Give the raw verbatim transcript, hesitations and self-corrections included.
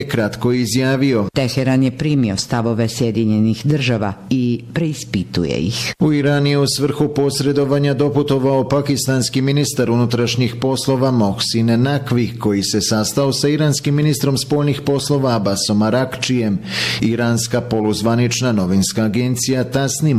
kratko izjavio: Teheran je primio stavove Sjedinjenih država i preispituje ih. U Iran je u svrhu posredovanja doputovao pakistanski ministar unutrašnjih poslova Mohsin Nakvi, koji se sastao sa iranskim ministrom spoljnih poslova Abbasom Arakčijem. Iranska poluzvanična novinska agencija Tasnim